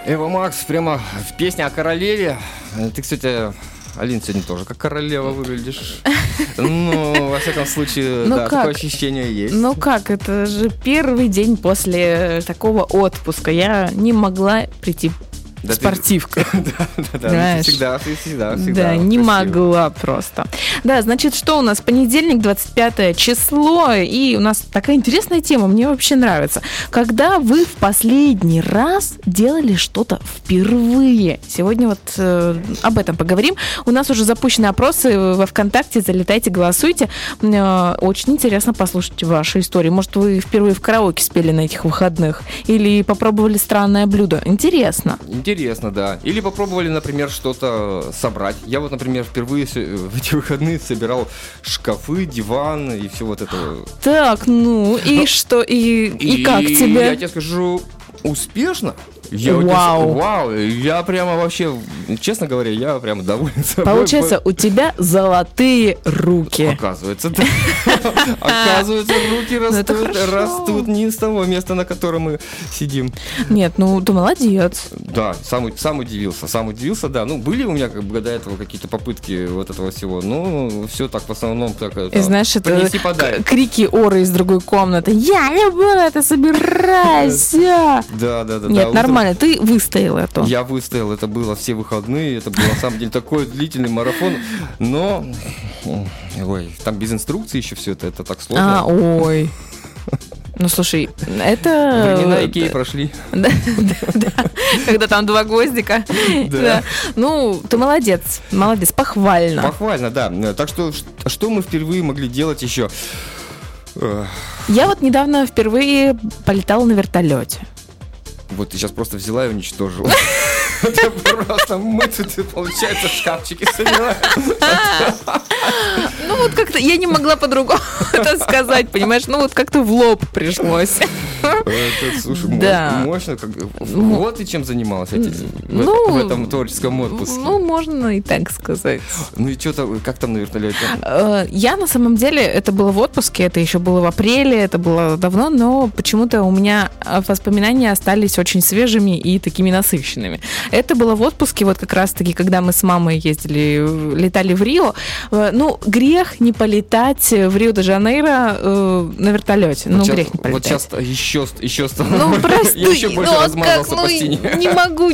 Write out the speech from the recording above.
Эва Макс, прямо в песне о королеве. Ты, кстати, Алин, сегодня тоже как королева выглядишь. Ну, во всяком случае, да, такое ощущение есть. Ну как, это же первый день после такого отпуска. Я не могла прийти в спортивку. Да, всегда. Да, не могла просто. Да, значит, что у нас? Понедельник, 25 число, и у нас такая интересная тема, мне вообще нравится. Когда вы в последний раз делали что-то впервые? Сегодня вот об этом поговорим. У нас уже запущены опросы во ВКонтакте, залетайте, голосуйте. Очень интересно послушать ваши истории. Может, вы впервые в караоке спели на этих выходных? Или попробовали странное блюдо? Интересно, да. Или попробовали, например, что-то собрать. Я вот, например, впервые в эти выходные собирал шкафы, диван и все вот это. Так, ну и что? И как тебе? Я тебе скажу, успешно. Вау. Я прямо вообще, честно говоря, я прямо доволен собой. Получается, у тебя золотые руки. Оказывается, да. Оказывается, руки растут не с того места, на котором мы сидим. Нет, ну ты молодец. Да, сам удивился, да. Ну, были у меня как бы до этого какие-то попытки вот этого всего, но все так в основном так. И знаешь, это крики Оры из другой комнаты. Я люблю это, собирайся. Да. Нет, нормально, ты выстоял это. Я выстоял, это было все выходные, это был на самом деле такой длительный марафон, но там без инструкции еще все это так сложно. Ой. Ну, слушай, это... Времена Икеи прошли. Да, когда там 2 гвоздика. Да. Ну, ты молодец, похвально. Похвально, да. Так что мы впервые могли делать еще? Я вот недавно впервые полетала на вертолете. Вот ты сейчас просто взяла и уничтожила. Это просто мы тут, получается, шкафчики собираем. Ну вот как-то я не могла по-другому это сказать, понимаешь? Ну вот как-то в лоб пришлось. Слушай, мощно. Вот ты чем занималась в этом творческом отпуске. Ну, можно и так сказать. Ну и что-то, как там на вертолете? Я на самом деле, это было в отпуске, это еще было в апреле, это было давно, но почему-то у меня воспоминания остались очень свежими и такими насыщенными. Это было в отпуске, вот как раз-таки, когда мы с мамой летали в Рио. Ну, грех не полетать в Рио-де-Жанейро на вертолете. Ну, грех не полетать. Вот сейчас еще Ну, прости, я еще больше размазался по стене. Не могу